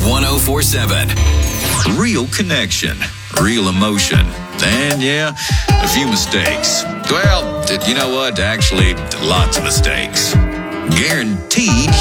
1047. Real connection, real emotion, and yeah, a few mistakes. Well, you know what? Actually, lots of mistakes. Guaranteed